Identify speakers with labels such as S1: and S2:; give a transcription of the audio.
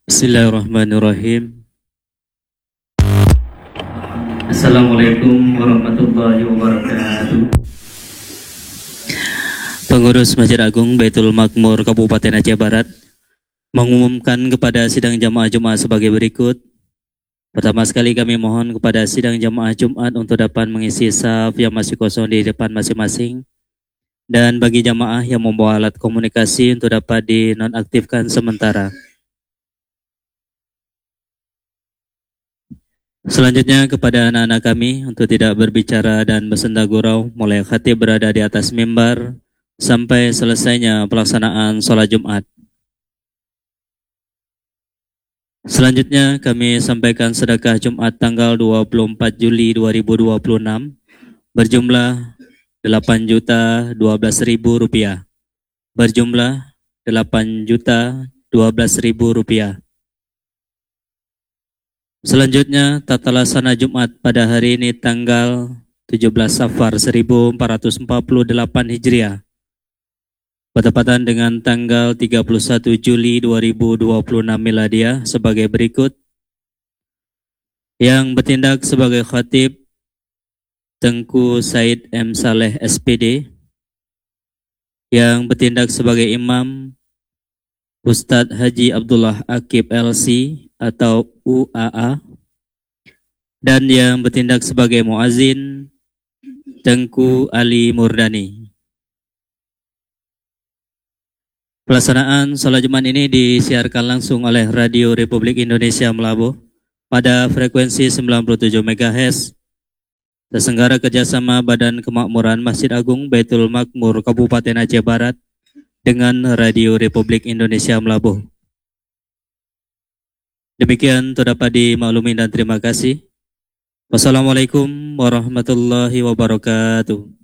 S1: Bismillahirrahmanirrahim. Assalamualaikum warahmatullahi wabarakatuh. Pengurus Masjid Agung Baitul Makmur Kabupaten Aceh Barat mengumumkan kepada sidang jamaah Jumat sebagai berikut. Pertama sekali kami mohon kepada sidang jamaah Jumat untuk dapat mengisi saf yang masih kosong di depan masing-masing. Dan bagi jamaah yang membawa alat komunikasi untuk dapat dinonaktifkan sementara. Selanjutnya kepada anak-anak kami untuk tidak berbicara dan bersenda gurau mulai khatib berada di atas mimbar sampai selesainya pelaksanaan sholat Jumat. Selanjutnya kami sampaikan sedekah Jumat tanggal 24 Juli 2026 berjumlah Rp8.012.000. Berjumlah Rp8.012.000. Selanjutnya tata laksana Jumat pada hari ini tanggal 17 Safar 1448 Hijriah. Bertepatan dengan tanggal 31 Juli 2026 Miladiah sebagai berikut. Yang bertindak sebagai khatib Tengku Said M. Saleh SPD. Yang bertindak sebagai imam Ustadz Haji Abdullah Akib LC atau UAA. Dan yang bertindak sebagai muazin Tengku Ali Murdani. Pelaksanaan sholat Jumat ini disiarkan langsung oleh Radio Republik Indonesia Melabuh pada frekuensi 97 MHz. Tersenggara kerjasama Badan Kemakmuran Masjid Agung Baitul Makmur Kabupaten Aceh Barat dengan Radio Republik Indonesia Melabuh. Demikian terdapat dimaklumi dan terima kasih. Wassalamualaikum warahmatullahi wabarakatuh.